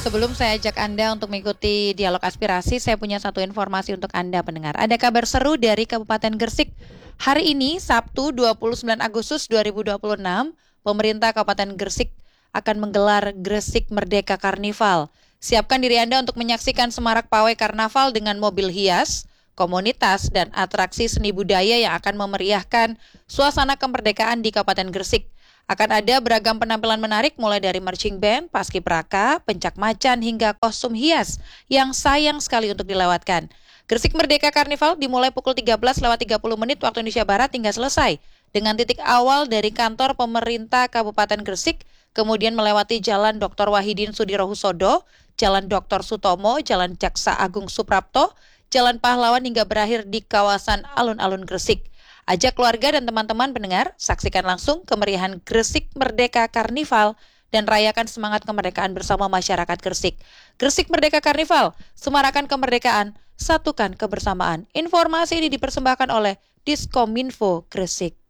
Sebelum saya ajak Anda untuk mengikuti dialog aspirasi, saya punya satu informasi untuk Anda pendengar. Ada kabar seru dari Kabupaten Gresik. Hari ini, Sabtu 29 Agustus 2026, pemerintah Kabupaten Gresik akan menggelar Gresik Merdeka Karnival. Siapkan diri Anda untuk menyaksikan semarak pawai karnaval dengan mobil hias, komunitas, dan atraksi seni budaya yang akan memeriahkan suasana kemerdekaan di Kabupaten Gresik. Akan ada beragam penampilan menarik mulai dari marching band, paskibraka, pencak macan hingga kostum hias yang sayang sekali untuk dilewatkan. Gresik Merdeka Karnival dimulai pukul 13.30 waktu Indonesia Barat hingga selesai dengan titik awal dari kantor pemerintah Kabupaten Gresik, kemudian melewati Jalan Dr. Wahidin Sudirohusodo, Jalan Dr. Sutomo, Jalan Jaksa Agung Suprapto, Jalan Pahlawan hingga berakhir di kawasan alun-alun Gresik. Ajak keluarga dan teman-teman pendengar, saksikan langsung kemeriahan Gresik Merdeka Karnival dan rayakan semangat kemerdekaan bersama masyarakat Gresik. Gresik Merdeka Karnival, semarakan kemerdekaan, satukan kebersamaan. Informasi ini dipersembahkan oleh Diskominfo Gresik.